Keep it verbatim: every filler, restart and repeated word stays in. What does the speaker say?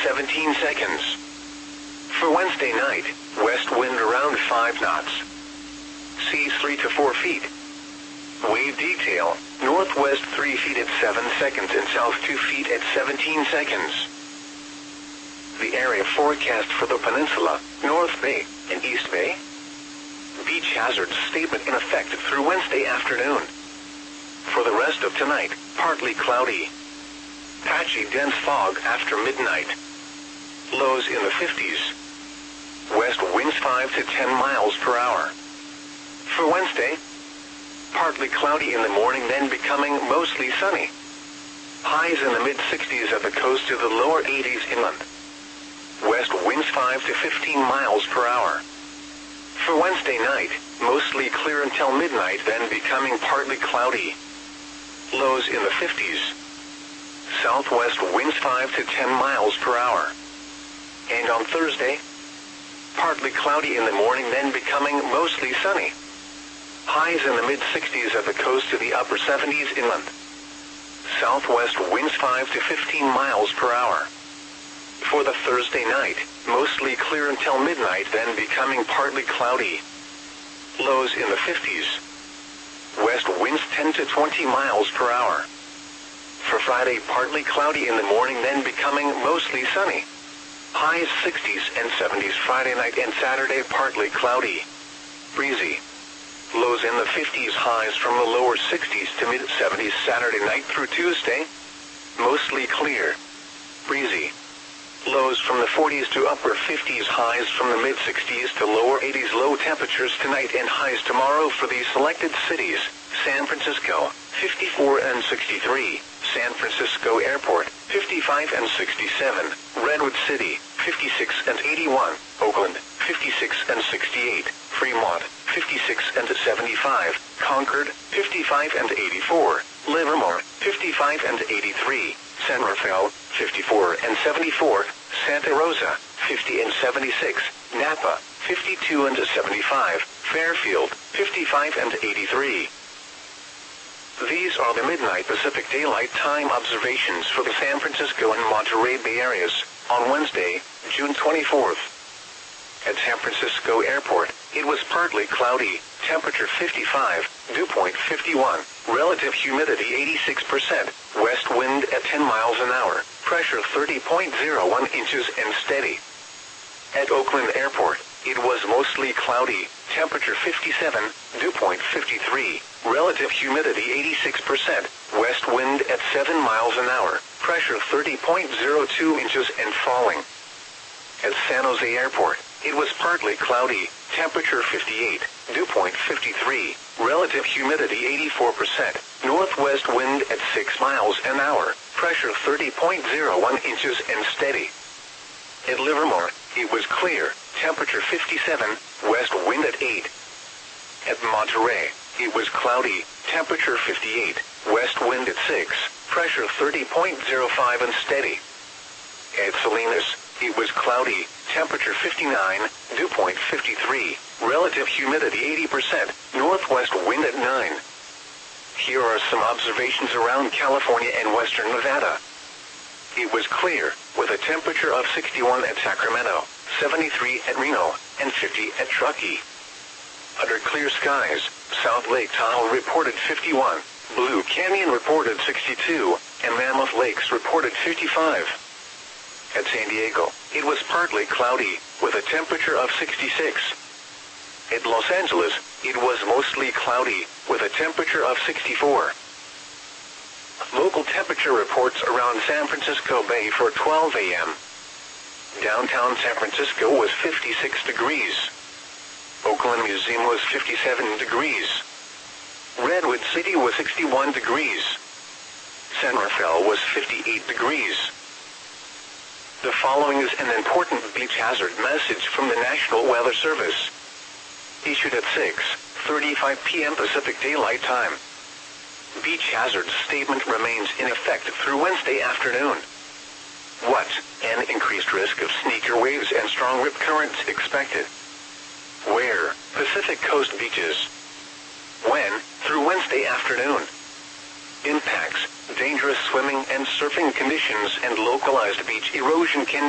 seventeen seconds. For Wednesday night, west wind around five knots. Seas three to four feet. Wave detail, northwest three feet at seven seconds and south two feet at seventeen seconds. The area forecast for the peninsula, North Bay, and East Bay. Beach hazard statement in effect through Wednesday afternoon. For the rest of tonight, partly cloudy. Patchy dense fog after midnight. Lows in the fifties. West winds five to ten miles per hour. For Wednesday, partly cloudy in the morning, then becoming mostly sunny. Highs in the mid-sixties at the coast to the lower eighties inland. West winds five to fifteen miles per hour. For Wednesday night, mostly clear until midnight, then becoming partly cloudy. Lows in the fifties. Southwest winds five to ten miles per hour. And on Thursday, partly cloudy in the morning, then becoming mostly sunny. Highs in the mid-sixties at the coast to the upper seventies inland. Southwest winds five to fifteen miles per hour. For the Thursday night, mostly clear until midnight, then becoming partly cloudy. Lows in the fifties. West winds ten to twenty miles per hour. For Friday, partly cloudy in the morning, then becoming mostly sunny. Highs sixties and seventies Friday night and Saturday, partly cloudy. Breezy. Lows in the fifties, highs from the lower sixties to mid-seventies Saturday night through Tuesday. Mostly clear. Breezy. Lows from the forties to upper fifties, highs from the mid-sixties to lower eighties. Low temperatures tonight and highs tomorrow for these selected cities: San Francisco, fifty-four and sixty-three, San Francisco Airport, fifty-five and sixty-seven, Redwood City, fifty-six and eighty-one, Oakland, fifty-six and sixty-eight, Fremont, fifty-six and seventy-five, Concord, fifty-five and eighty-four, Livermore, fifty-five and eighty-three, San Rafael, fifty-four and seventy-four, Santa Rosa, fifty and seventy-six, Napa, fifty-two and seventy-five, Fairfield, fifty-five and eighty-three. These are the midnight Pacific Daylight Time observations for the San Francisco and Monterey Bay areas on Wednesday, June twenty-fourth. At San Francisco Airport, it was partly cloudy, temperature fifty-five, dew point fifty-one, relative humidity eighty-six percent, west wind at ten miles an hour, pressure thirty point zero one inches and steady. At Oakland Airport, it was mostly cloudy, temperature fifty-seven, dew point fifty-three, relative humidity eighty-six percent, west wind at seven miles an hour, pressure thirty point zero two inches and falling. At San Jose Airport, it was partly cloudy, temperature fifty-eight, dew point fifty-three, relative humidity eighty-four percent, northwest wind at six miles an hour, pressure thirty point zero one inches and steady. At Livermore, it was clear, temperature fifty-seven, west wind at eight. At Monterey, it was cloudy, temperature fifty-eight, west wind at six, pressure thirty point zero five and steady. At Salinas, it was cloudy, temperature fifty-nine, dew point fifty-three, relative humidity eighty percent, northwest wind at nine. Here are some observations around California and western Nevada. It was clear, with a temperature of sixty-one at Sacramento, seventy-three at Reno, and fifty at Truckee. Under clear skies, South Lake Tahoe reported fifty-one, Blue Canyon reported sixty-two, and Mammoth Lakes reported fifty-five. At San Diego, it was partly cloudy, with a temperature of sixty-six. At Los Angeles, it was mostly cloudy, with a temperature of sixty-four. Local temperature reports around San Francisco Bay for twelve a m Downtown San Francisco was fifty-six degrees. Oakland Museum was fifty-seven degrees. Redwood City was sixty-one degrees. San Rafael was fifty-eight degrees. The following is an important beach hazard message from the National Weather Service. Issued at six thirty-five p m Pacific Daylight Time. Beach hazard statement remains in effect through Wednesday afternoon. What? An increased risk of sneaker waves and strong rip currents expected. Where? Pacific Coast beaches. When? Through Wednesday afternoon. Impacts: dangerous swimming and surfing conditions and localized beach erosion can